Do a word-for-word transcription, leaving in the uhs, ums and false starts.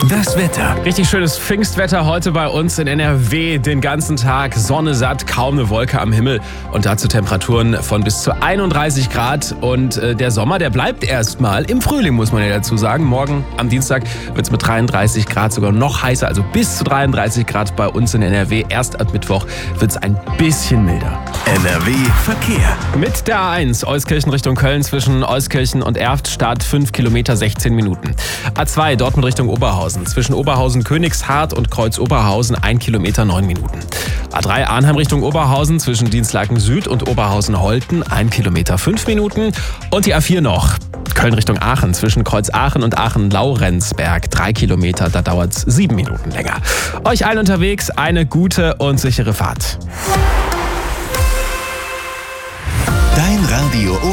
Das Wetter. Richtig schönes Pfingstwetter heute bei uns in N R W. Den ganzen Tag Sonne satt, kaum eine Wolke am Himmel. Und dazu Temperaturen von bis zu einunddreißig Grad. Und äh, der Sommer, der bleibt erstmal im Frühling, muss man ja dazu sagen. Morgen am Dienstag wird es mit dreiunddreißig Grad sogar noch heißer. Also bis zu dreiunddreißig Grad bei uns in N R W. Erst ab Mittwoch wird es ein bisschen milder. N R W Verkehr. Mit der A eins Euskirchen Richtung Köln zwischen Euskirchen und Erft, Start fünf Kilometer, sechzehn Minuten. A zwei Dortmund Richtung Oberhausen zwischen Oberhausen Königshardt und Kreuz Oberhausen ein Kilometer, neun Minuten. A drei Arnheim Richtung Oberhausen zwischen Dienstlaken Süd und Oberhausen Holten ein Kilometer, fünf Minuten. Und die A vier noch Köln Richtung Aachen zwischen Kreuz Aachen und Aachen-Laurenzberg drei Kilometer, da dauert es sieben Minuten länger. Euch allen unterwegs eine gute und sichere Fahrt. Dein Radio